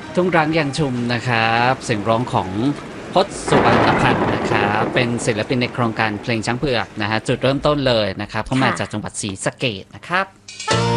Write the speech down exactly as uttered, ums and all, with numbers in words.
ทุ่งร้างยังชุมนะครับเสียงร้องของพจน์สุวรรณพันธ์นะครับเป็นศิลปินในโครงการเพลงช้างเผือกนะฮะจุดเริ่มต้นเลยนะครับเขามาค่ะจากจังหวัดศรีสะเกษนะครับ